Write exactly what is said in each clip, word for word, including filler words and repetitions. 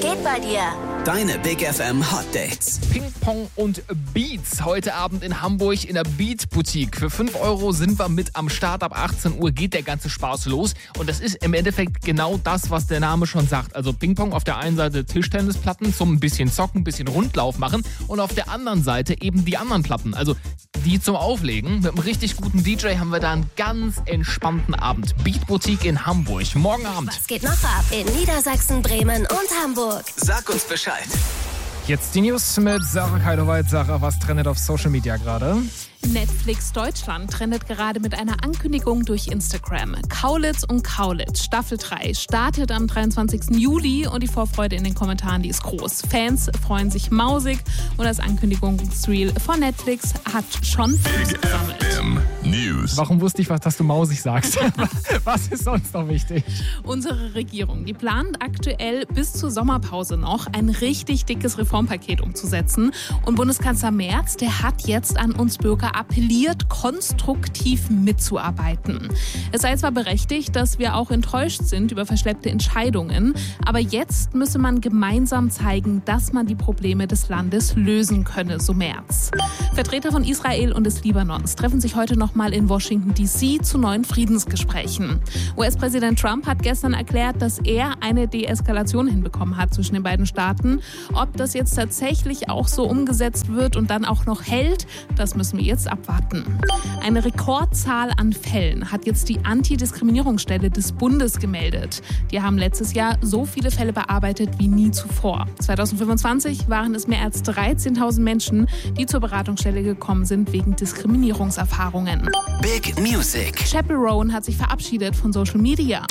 geht bei dir? Deine Big F M Hot Dates. Ping-Pong und Beats. Heute Abend in Hamburg in der Beat Boutique. Für fünf Euro sind wir mit am Start. Ab achtzehn Uhr geht der ganze Spaß los. Und das ist im Endeffekt genau das, was der Name schon sagt. Also Ping-Pong auf der einen Seite Tischtennisplatten zum ein bisschen zocken, ein bisschen Rundlauf machen. Und auf der anderen Seite eben die anderen Platten. Also die zum Auflegen. Mit einem richtig guten D J haben wir da einen ganz entspannten Abend. Beat Boutique in Hamburg. Morgen Abend. Was geht noch ab in Niedersachsen, Bremen und Hamburg? Sag uns Bescheid. Jetzt die News mit Sarah Keidoweit. Sarah, was trendet auf Social Media gerade? Netflix Deutschland trendet gerade mit einer Ankündigung durch Instagram. Kaulitz und Kaulitz, Staffel drei, startet am dreiundzwanzigsten Juli und die Vorfreude in den Kommentaren, die ist groß. Fans freuen sich mausig und das Ankündigungsreel von Netflix hat schon Views gesammelt. News. Warum wusste ich was, dass du mausig sagst? Was ist sonst noch wichtig? Unsere Regierung, die plant aktuell bis zur Sommerpause noch ein richtig dickes Reformpaket umzusetzen. Und Bundeskanzler Merz, der hat jetzt an uns Bürger appelliert, konstruktiv mitzuarbeiten. Es sei zwar berechtigt, dass wir auch enttäuscht sind über verschleppte Entscheidungen, aber jetzt müsse man gemeinsam zeigen, dass man die Probleme des Landes lösen könne, so Merz. Vertreter von Israel und des Libanons treffen sich heute nochmal in Washington D C zu neuen Friedensgesprächen. U S-Präsident Trump hat gestern erklärt, dass er eine Deeskalation hinbekommen hat zwischen den beiden Staaten. Ob das jetzt tatsächlich auch so umgesetzt wird und dann auch noch hält, das müssen wir jetzt abwarten. Eine Rekordzahl an Fällen hat jetzt die Antidiskriminierungsstelle des Bundes gemeldet. Die haben letztes Jahr so viele Fälle bearbeitet wie nie zuvor. zweitausendfünfundzwanzig waren es mehr als dreizehntausend Menschen, die zur Beratungsstelle gekommen sind wegen Diskriminierungserfahrungen. Big Music. Chappell Roan hat sich verabschiedet von Social Media.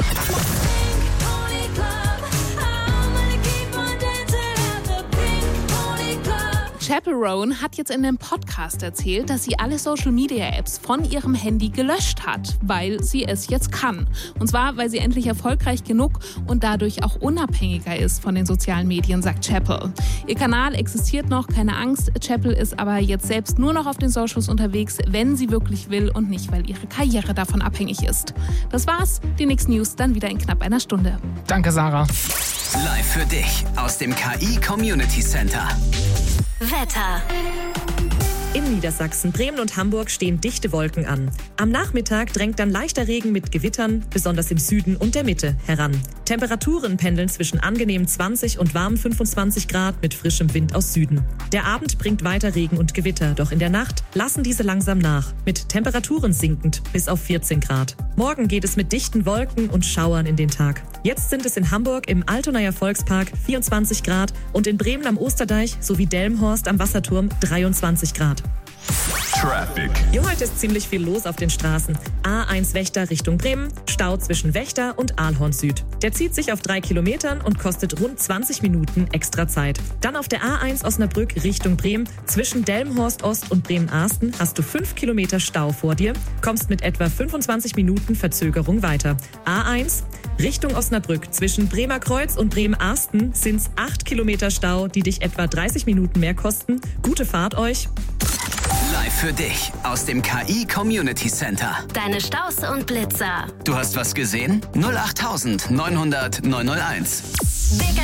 Chappell Roan hat jetzt in einem Podcast erzählt, dass sie alle Social-Media-Apps von ihrem Handy gelöscht hat, weil sie es jetzt kann. Und zwar, weil sie endlich erfolgreich genug und dadurch auch unabhängiger ist von den sozialen Medien, sagt Chappell. Ihr Kanal existiert noch, keine Angst. Chappell ist aber jetzt selbst nur noch auf den Socials unterwegs, wenn sie wirklich will und nicht, weil ihre Karriere davon abhängig ist. Das war's. Die nächsten News dann wieder in knapp einer Stunde. Danke, Sarah. Live für dich aus dem K I Community Center. Wetter. In Niedersachsen, Bremen und Hamburg stehen dichte Wolken an. Am Nachmittag drängt dann leichter Regen mit Gewittern, besonders im Süden und der Mitte, heran. Temperaturen pendeln zwischen angenehmen zwanzig und warmen fünfundzwanzig Grad mit frischem Wind aus Süden. Der Abend bringt weiter Regen und Gewitter, doch in der Nacht lassen diese langsam nach, mit Temperaturen sinkend bis auf vierzehn Grad. Morgen geht es mit dichten Wolken und Schauern in den Tag. Jetzt sind es in Hamburg im Altonaer Volkspark vierundzwanzig Grad und in Bremen am Osterdeich sowie Delmenhorst am Wasserturm dreiundzwanzig Grad. Traffic. Ja, heute ist ziemlich viel los auf den Straßen. A eins Wächter Richtung Bremen, Stau zwischen Wächter und Aalhorn Süd. Der zieht sich auf drei Kilometern und kostet rund zwanzig Minuten extra Zeit. Dann auf der A eins Osnabrück Richtung Bremen, zwischen Delmenhorst Ost und Bremen-Arsten hast du fünf Kilometer Stau vor dir, kommst mit etwa fünfundzwanzig Minuten Verzögerung weiter. A eins Richtung Osnabrück, zwischen Bremer Kreuz und Bremen-Arsten sind's acht Kilometer Stau, die dich etwa dreißig Minuten mehr kosten. Gute Fahrt euch! Live für dich aus dem K I Community Center. Deine Staus und Blitzer. Du hast was gesehen? null acht neunhundert neunhunderteins. Big